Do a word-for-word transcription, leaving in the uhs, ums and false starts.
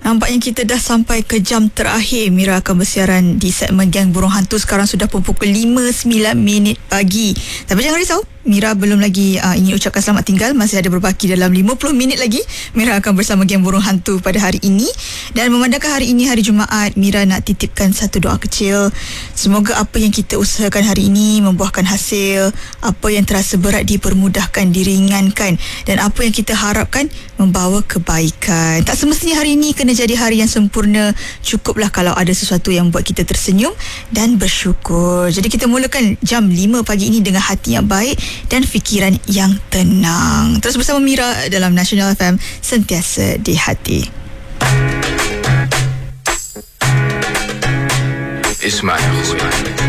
Nampaknya kita dah sampai ke jam terakhir. Mira akan bersiaran di segmen Geng Burung Hantu. Sekarang sudah pun pukul lima sembilan minit pagi. Tapi jangan risau, Mira belum lagi uh, ingin ucapkan selamat tinggal. Masih ada berbaki dalam lima puluh minit lagi. Mira akan bersama Geng Burung Hantu pada hari ini. Dan memandangkan hari ini hari Jumaat, Mira nak titipkan satu doa kecil. Semoga apa yang kita usahakan hari ini membuahkan hasil. Apa yang terasa berat dipermudahkan, diringankan. Dan apa yang kita harapkan membawa kebaikan. Tak semestinya hari ini kena jadi hari yang sempurna. Cukuplah kalau ada sesuatu yang buat kita tersenyum dan bersyukur. Jadi kita mulakan jam lima pagi ini dengan hati yang baik dan fikiran yang tenang. Terus bersama Mira dalam Nasional F M, sentiasa di hati. Ismail.